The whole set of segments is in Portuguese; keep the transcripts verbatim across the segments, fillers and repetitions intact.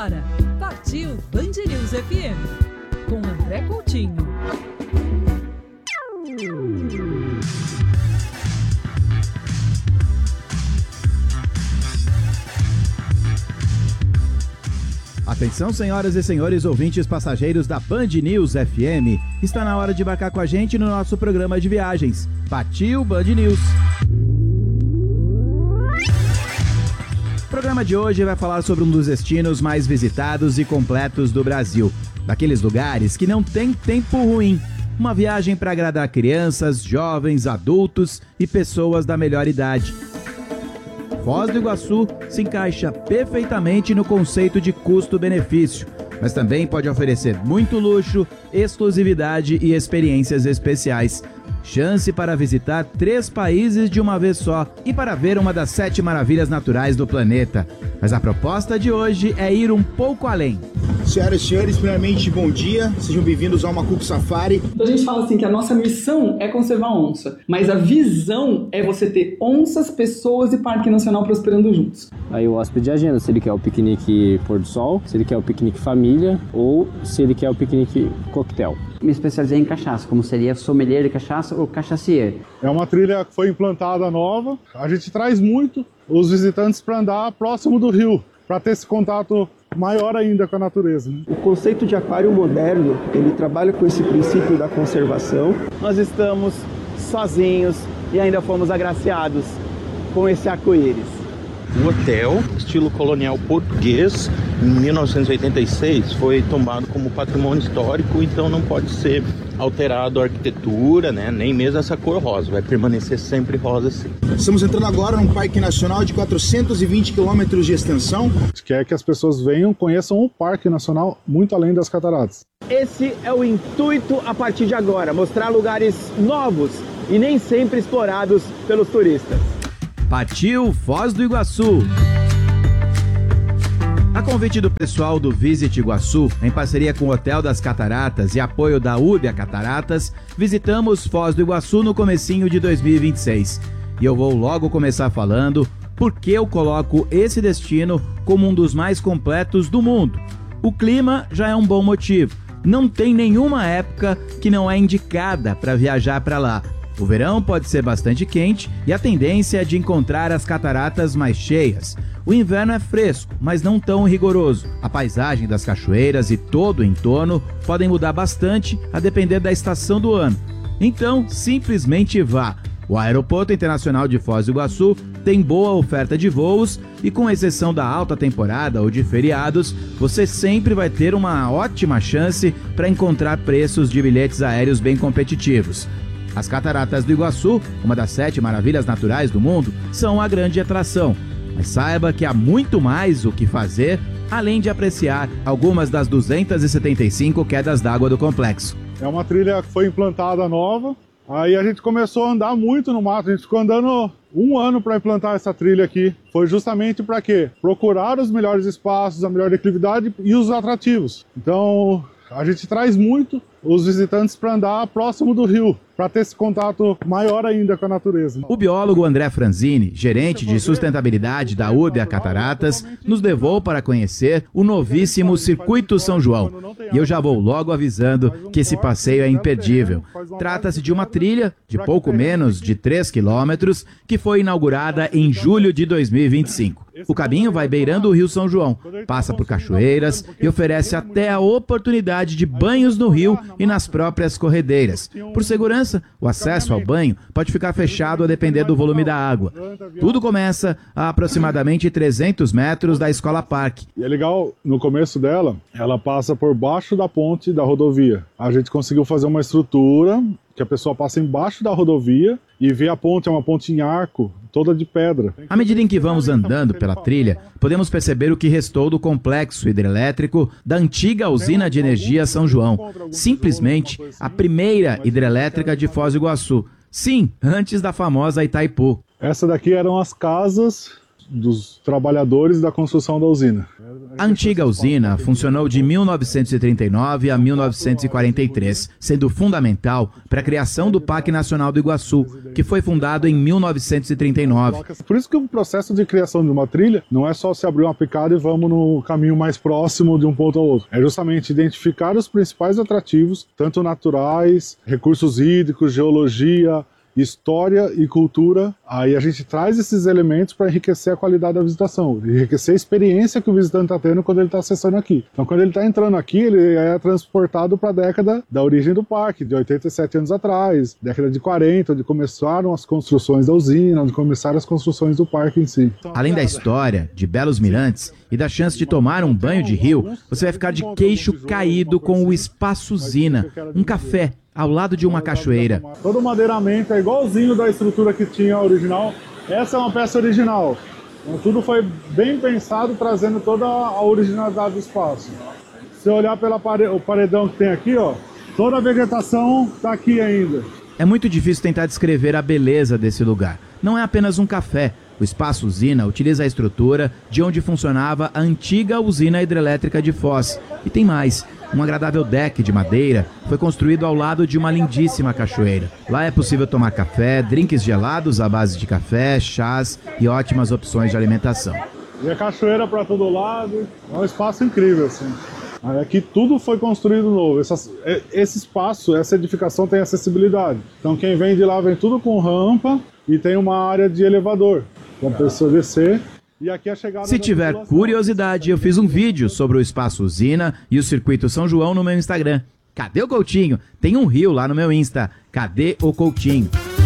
agora, partiu Band News F M, com André Coutinho. Atenção, senhoras e senhores ouvintes passageiros da Band News F M. Está na hora de embarcar com a gente no nosso programa de viagens. Partiu Band News. O programa de hoje vai falar sobre um dos destinos mais visitados e completos do Brasil. Daqueles lugares que não tem tempo ruim. Uma viagem para agradar crianças, jovens, adultos e pessoas da melhor idade. Foz do Iguaçu se encaixa perfeitamente no conceito de custo-benefício, mas também pode oferecer muito luxo, exclusividade e experiências especiais. Chance para visitar três países de uma vez só e para ver uma das sete maravilhas naturais do planeta. Mas a proposta de hoje é ir um pouco além. Senhoras e senhores, primeiramente, bom dia. Sejam bem-vindos ao Macuco Safari. Então a gente fala assim que a nossa missão é conservar a onça, mas a visão é você ter onças, pessoas e Parque Nacional prosperando juntos. Aí o hóspede agenda se ele quer o piquenique pôr do sol, se ele quer o piquenique família ou se ele quer o piquenique coquetel. Me especializei em cachaça, como seria sommelier de cachaça ou cachacier. É uma trilha que foi implantada nova. A gente traz muito os visitantes para andar próximo do rio, para ter esse contato maior ainda com a natureza, né? O conceito de aquário moderno, ele trabalha com esse princípio da conservação. Nós estamos sozinhos e ainda fomos agraciados com esse arco-íris. Um hotel, estilo colonial português, em mil novecentos e oitenta e seis, foi tombado como patrimônio histórico, então não pode ser alterado a arquitetura, né? Nem mesmo essa cor rosa, vai permanecer sempre rosa assim. Estamos entrando agora num parque nacional de quatrocentos e vinte quilômetros de extensão. A gente quer que as pessoas venham, conheçam o Parque Nacional muito além das cataratas. Esse é o intuito a partir de agora, mostrar lugares novos e nem sempre explorados pelos turistas. Partiu Foz do Iguaçu. A convite do pessoal do Visit Iguaçu, em parceria com o Hotel das Cataratas e apoio da Ubia Cataratas, visitamos Foz do Iguaçu no comecinho de dois mil e vinte e seis. E eu vou logo começar falando por que eu coloco esse destino como um dos mais completos do mundo. O clima já é um bom motivo. Não tem nenhuma época que não é indicada para viajar para lá. O verão pode ser bastante quente e a tendência é de encontrar as cataratas mais cheias. O inverno é fresco, mas não tão rigoroso. A paisagem das cachoeiras e todo o entorno podem mudar bastante a depender da estação do ano. Então, simplesmente vá. O Aeroporto Internacional de Foz do Iguaçu tem boa oferta de voos e, com exceção da alta temporada ou de feriados, você sempre vai ter uma ótima chance para encontrar preços de bilhetes aéreos bem competitivos. As Cataratas do Iguaçu, uma das sete maravilhas naturais do mundo, são a grande atração. Mas saiba que há muito mais o que fazer, além de apreciar algumas das duzentas e setenta e cinco quedas d'água do complexo. É uma trilha que foi implantada nova, aí a gente começou a andar muito no mato, a gente ficou andando um ano para implantar essa trilha aqui. Foi justamente para quê? Procurar os melhores espaços, a melhor declividade e os atrativos. Então a gente traz muito os visitantes para andar próximo do rio, para ter esse contato maior ainda com a natureza. O biólogo André Franzini, gerente de sustentabilidade da Ubia Cataratas, nos levou para conhecer o novíssimo Circuito São João. E eu já vou logo avisando que esse passeio é imperdível. Trata-se de uma trilha de pouco menos de três quilômetros que foi inaugurada em julho de dois mil e vinte e cinco. O caminho vai beirando o Rio São João, passa por cachoeiras e oferece até a oportunidade de banhos no rio e nas próprias corredeiras. Por segurança, o acesso ao banho pode ficar fechado a depender do volume da água. Tudo começa a aproximadamente trezentos metros da Escola Parque. E é legal, no começo dela, ela passa por baixo da ponte da rodovia. A gente conseguiu fazer uma estrutura que a pessoa passa embaixo da rodovia e vê a ponte, é uma ponte em arco, toda de pedra. À medida em que vamos andando pela trilha, podemos perceber o que restou do complexo hidrelétrico da antiga usina de energia São João, simplesmente a primeira hidrelétrica de Foz do Iguaçu. Sim, antes da famosa Itaipu. Essa daqui eram as casas dos trabalhadores da construção da usina. A antiga usina funcionou de mil novecentos e trinta e nove a mil novecentos e quarenta e três, sendo fundamental para a criação do Parque Nacional do Iguaçu, que foi fundado em mil novecentos e trinta e nove. Por isso que o processo de criação de uma trilha não é só se abrir uma picada e vamos no caminho mais próximo de um ponto ao outro. É justamente identificar os principais atrativos, tanto naturais, recursos hídricos, geologia, história e cultura. Aí a gente traz esses elementos para enriquecer a qualidade da visitação, enriquecer a experiência que o visitante está tendo quando ele está acessando aqui. Então, quando ele está entrando aqui, ele é transportado para a década da origem do parque, de oitenta e sete anos atrás, década de quarenta, onde começaram as construções da usina, onde começaram as construções do parque em si. Além da história, de belos mirantes e da chance de tomar um banho de rio, você vai ficar de queixo caído com o Espaço Usina, um café ao lado de uma cachoeira. Todo o madeiramento é igualzinho da estrutura que tinha original. Essa é uma peça original. Então, tudo foi bem pensado, trazendo toda a originalidade do espaço. Se olhar pelo paredão que tem aqui, ó, toda a vegetação está aqui ainda. É muito difícil tentar descrever a beleza desse lugar. Não é apenas um café. O Espaço Usina utiliza a estrutura de onde funcionava a antiga usina hidrelétrica de Foz. E tem mais. Um agradável deck de madeira foi construído ao lado de uma lindíssima cachoeira. Lá é possível tomar café, drinks gelados à base de café, chás e ótimas opções de alimentação. E a cachoeira para todo lado, é um espaço incrível, assim. Aqui tudo foi construído novo. Essa, esse espaço, essa edificação tem acessibilidade. Então quem vem de lá vem tudo com rampa e tem uma área de elevador para a pessoa descer. E aqui a chegada. Se tiver curiosidade, eu fiz um vídeo sobre o Espaço Usina e o Circuito São João no meu Instagram. Cadê o Coutinho? Tem um rio lá no meu Insta. Cadê o Coutinho?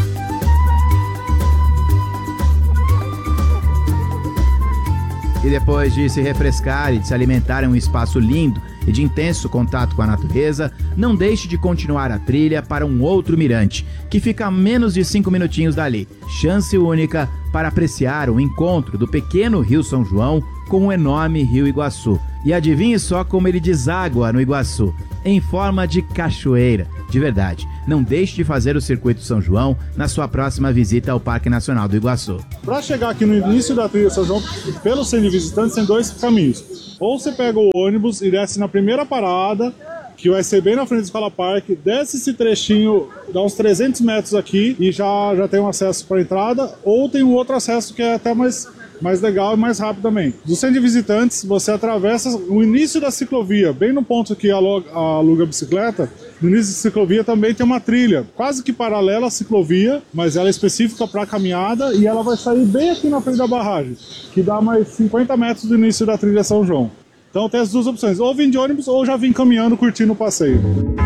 E depois de se refrescar e de se alimentar em um espaço lindo e de intenso contato com a natureza, não deixe de continuar a trilha para um outro mirante, que fica a menos de cinco minutinhos dali. Chance única para apreciar o encontro do pequeno Rio São João com o enorme Rio Iguaçu. E adivinhe só como ele deságua no Iguaçu, em forma de cachoeira. De verdade, não deixe de fazer o Circuito São João na sua próxima visita ao Parque Nacional do Iguaçu. Para chegar aqui no início da trilha São João, pelo Centro de Visitantes, tem dois caminhos. Ou você pega o ônibus e desce na primeira parada, que vai ser bem na frente da Escola Parque, desce esse trechinho, dá uns trezentos metros aqui e já, já tem um acesso para a entrada, ou tem um outro acesso que é até mais, mais legal e mais rápido também. Do Centro de Visitantes, você atravessa o início da ciclovia, bem no ponto que aluga, aluga a bicicleta. No início da ciclovia também tem uma trilha, quase que paralela à ciclovia, mas ela é específica para caminhada e ela vai sair bem aqui na frente da barragem, que dá mais cinquenta metros do início da trilha São João. Então tem as duas opções, ou vim de ônibus ou já vim caminhando, curtindo o passeio.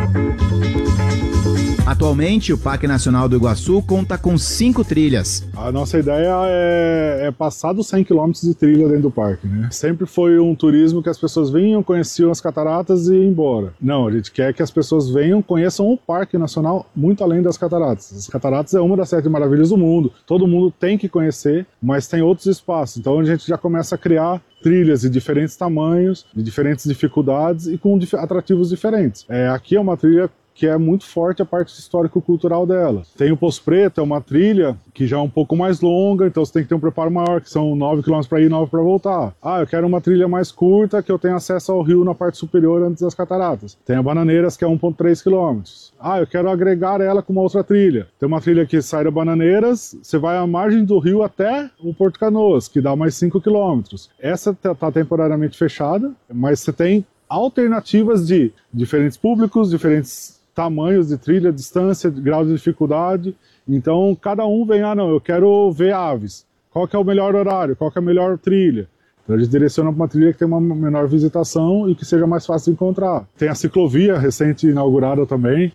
Atualmente, o Parque Nacional do Iguaçu conta com cinco trilhas. A nossa ideia é, é passar dos cem quilômetros de trilha dentro do parque, né? Sempre foi um turismo que as pessoas vinham, conheciam as cataratas e iam embora. Não, a gente quer que as pessoas venham, conheçam o Parque Nacional muito além das cataratas. As cataratas é uma das sete maravilhas do mundo, todo mundo tem que conhecer, mas tem outros espaços. Então a gente já começa a criar trilhas de diferentes tamanhos, de diferentes dificuldades e com atrativos diferentes. É, aqui é uma trilha que é muito forte a parte histórico-cultural dela. Tem o Poço Preto, é uma trilha que já é um pouco mais longa, então você tem que ter um preparo maior, que são nove quilômetros para ir e nove para voltar. Ah, eu quero uma trilha mais curta, que eu tenha acesso ao rio na parte superior antes das cataratas. Tem a Bananeiras, que é um vírgula três quilômetros. Ah, eu quero agregar ela com uma outra trilha. Tem uma trilha que sai da Bananeiras, você vai à margem do rio até o Porto Canoas, que dá mais cinco quilômetros. Essa está temporariamente fechada, mas você tem alternativas de diferentes públicos, diferentes tamanhos de trilha, distância, grau de dificuldade. Então cada um vem, ah não, eu quero ver aves. Qual que é o melhor horário? Qual que é a melhor trilha? Então a gente direciona para uma trilha que tem uma menor visitação e que seja mais fácil de encontrar. Tem a ciclovia recente inaugurada também.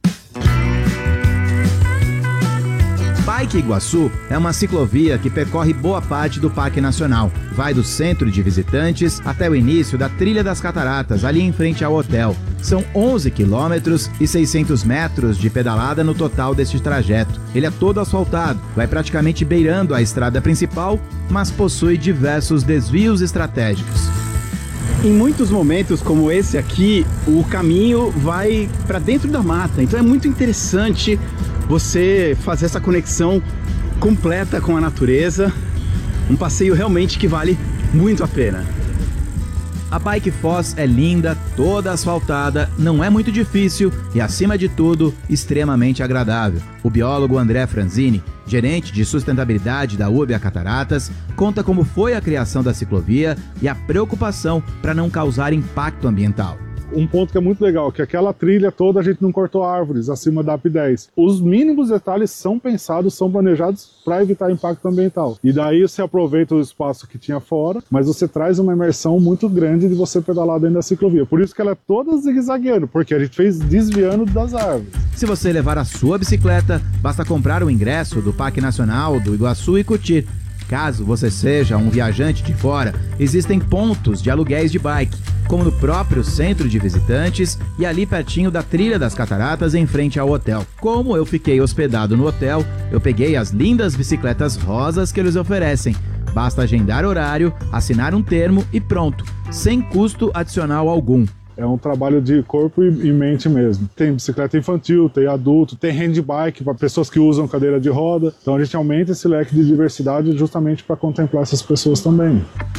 Bike Iguaçu é uma ciclovia que percorre boa parte do Parque Nacional. Vai do centro de visitantes até o início da Trilha das Cataratas, ali em frente ao hotel. São onze quilômetros e seiscentos metros de pedalada no total deste trajeto. Ele é todo asfaltado, vai praticamente beirando a estrada principal, mas possui diversos desvios estratégicos. Em muitos momentos, como esse aqui, o caminho vai para dentro da mata, então é muito interessante você fazer essa conexão completa com a natureza. Um passeio realmente que vale muito a pena. A Bike Foz é linda, toda asfaltada, não é muito difícil e, acima de tudo, extremamente agradável. O biólogo André Franzini, gerente de sustentabilidade da U B A Cataratas, conta como foi a criação da ciclovia e a preocupação para não causar impacto ambiental. Um ponto que é muito legal, que aquela trilha toda a gente não cortou árvores acima da A P dez. Os mínimos detalhes são pensados, são planejados para evitar impacto ambiental. E daí você aproveita o espaço que tinha fora, mas você traz uma imersão muito grande de você pedalar dentro da ciclovia. Por isso que ela é toda zigue-zagueiro, porque a gente fez desviando das árvores. Se você levar a sua bicicleta, basta comprar o ingresso do Parque Nacional do Iguaçu e curtir. Caso você seja um viajante de fora, existem pontos de aluguéis de bike, como no próprio centro de visitantes e ali pertinho da trilha das cataratas em frente ao hotel. Como eu fiquei hospedado no hotel, eu peguei as lindas bicicletas rosas que eles oferecem. Basta agendar horário, assinar um termo e pronto, sem custo adicional algum. É um trabalho de corpo e mente mesmo. Tem bicicleta infantil, tem adulto, tem handbike para pessoas que usam cadeira de roda. Então a gente aumenta esse leque de diversidade justamente para contemplar essas pessoas também.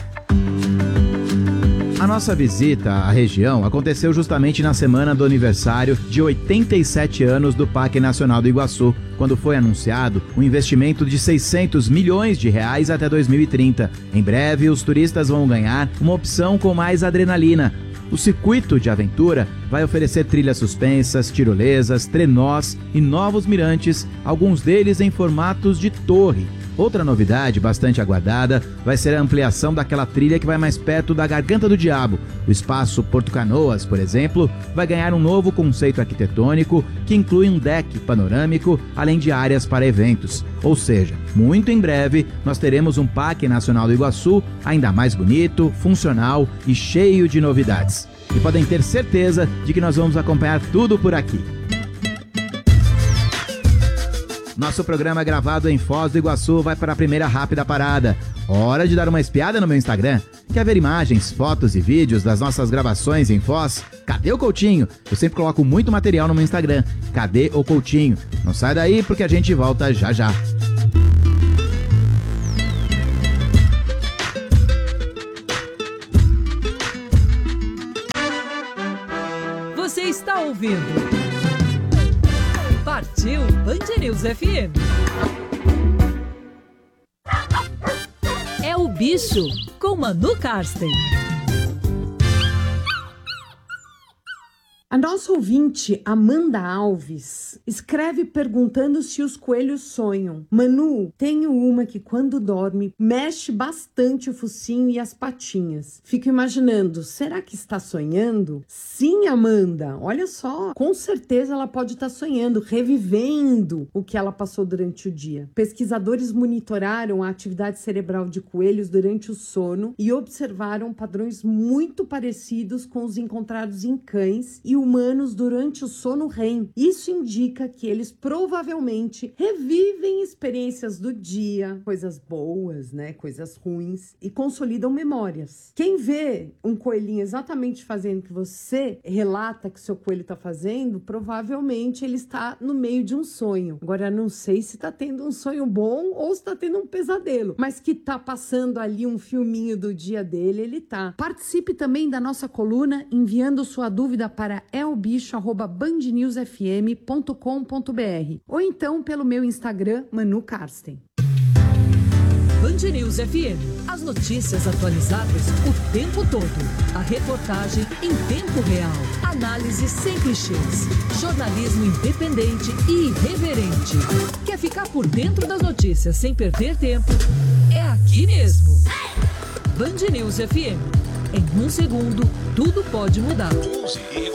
A nossa visita à região aconteceu justamente na semana do aniversário de oitenta e sete anos do Parque Nacional do Iguaçu, quando foi anunciado um investimento de seiscentos milhões de reais até dois mil e trinta. Em breve, os turistas vão ganhar uma opção com mais adrenalina. O circuito de aventura vai oferecer trilhas suspensas, tirolesas, trenós e novos mirantes, alguns deles em formatos de torre. Outra novidade bastante aguardada vai ser a ampliação daquela trilha que vai mais perto da Garganta do Diabo. O espaço Porto Canoas, por exemplo, vai ganhar um novo conceito arquitetônico que inclui um deck panorâmico, além de áreas para eventos. Ou seja, muito em breve nós teremos um Parque Nacional do Iguaçu ainda mais bonito, funcional e cheio de novidades. E podem ter certeza de que nós vamos acompanhar tudo por aqui. Nosso programa gravado em Foz do Iguaçu vai para a primeira rápida parada. Hora de dar uma espiada no meu Instagram. Quer ver imagens, fotos e vídeos das nossas gravações em Foz? Cadê o Coutinho? Eu sempre coloco muito material no meu Instagram. Cadê o Coutinho? Não sai daí porque a gente volta já já. Você está ouvindo Partiu Band News F M. É o Bicho, com Manu Karsten. A nossa ouvinte, Amanda Alves, escreve perguntando se os coelhos sonham. Manu, tenho uma que quando dorme, mexe bastante o focinho e as patinhas. Fico imaginando, será que está sonhando? Sim, Amanda, olha só, com certeza ela pode estar sonhando, revivendo o que ela passou durante o dia. Pesquisadores monitoraram a atividade cerebral de coelhos durante o sono e observaram padrões muito parecidos com os encontrados em cães e humanos durante o sono R E M. Isso indica que eles provavelmente revivem experiências do dia, coisas boas, né, coisas ruins, e consolidam memórias. Quem vê um coelhinho exatamente fazendo o que você relata que seu coelho está fazendo, provavelmente ele está no meio de um sonho. Agora, não sei se está tendo um sonho bom ou se está tendo um pesadelo, mas que está passando ali um filminho do dia dele, ele tá. Participe também da nossa coluna enviando sua dúvida para elbicho arroba band news f m ponto com ponto b r ou então pelo meu Instagram, Manu Karsten. Band News F M. As notícias atualizadas o tempo todo. A reportagem em tempo real. Análise sem clichês. Jornalismo independente e irreverente. Quer ficar por dentro das notícias sem perder tempo? É aqui mesmo. Band News F M. Em um segundo, tudo pode mudar.